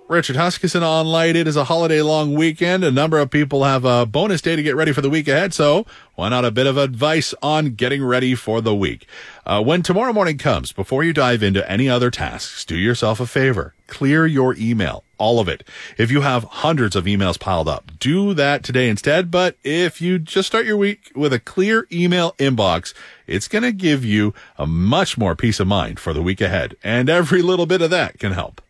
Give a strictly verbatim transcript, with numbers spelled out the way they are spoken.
Richard Huskisson on Light. It is a holiday-long weekend. A number of people have a bonus day to get ready for the week ahead, so why not a bit of advice on getting ready for the week? Uh, when tomorrow morning comes, before you dive into any other tasks, do yourself a favor. Clear your email, all of it. If you have hundreds of emails piled up, do that today instead. But if you just start your week with a clear email inbox, it's going to give you a much more peace of mind for the week ahead. And every little bit of that can help.